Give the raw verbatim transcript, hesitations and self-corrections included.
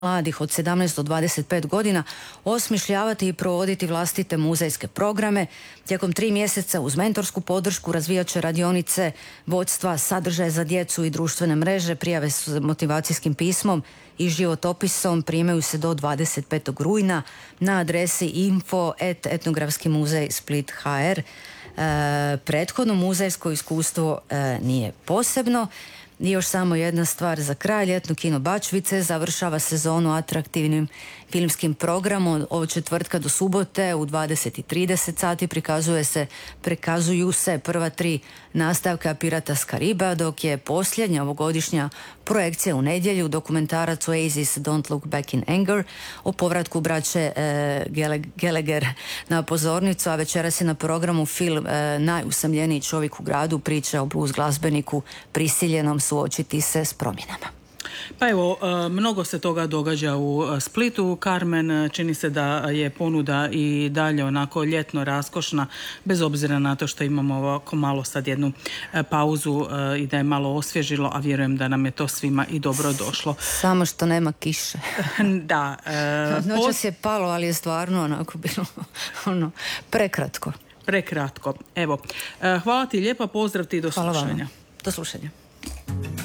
mladih od sedamnaest do dvadeset pet godina osmišljavati i provoditi vlastite muzejske programe. Tijekom tri mjeseca uz mentorsku podršku razvijat će radionice vodstva, sadržaje za djecu i društvene mreže, prijave s motivacijskim pismom i životopisom primaju se do dvadeset petog rujna na adresi info at etnografski muzej split h r. E, prethodno muzejsko iskustvo e, nije posebno. I još samo jedna stvar za kraj. Ljetno kino Bačvice završava sezonu atraktivnim filmskim programom. Od četvrtka do subote u dvadeset i trideset sati prikazuje se, prikazuju se prva tri nastavka Pirata s Kariba, dok je posljednja ovogodišnja projekcija u nedjelju dokumentarac Oasis Don't Look Back in Anger o povratku braće e, Gallagher na pozornicu, a večeras je na programu film e, Najusamljeniji čovjek u gradu, priča o blues glazbeniku prisiljenom suočiti se s promjenama. Pa evo, mnogo se toga događa u Splitu. Carmen, čini se da je ponuda i dalje onako ljetno raskošna, bez obzira na to što imamo ovako malo sad jednu pauzu i da je malo osvježilo, a vjerujem da nam je to svima i dobro došlo. Samo što nema kiše. Da. E, Noćas je palo, ali je stvarno onako bilo ono, prekratko. Prekratko. Evo, hvala ti lijepa, pozdrav ti i do Hvala slušanja. vama. Do slušanja.